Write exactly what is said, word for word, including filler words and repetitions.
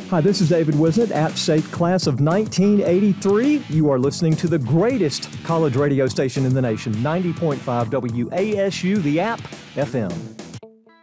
Hi, this is David Wisnett, App State class of nineteen eighty-three. You are listening to the greatest college radio station in the nation, ninety point five W A S U, the App F M.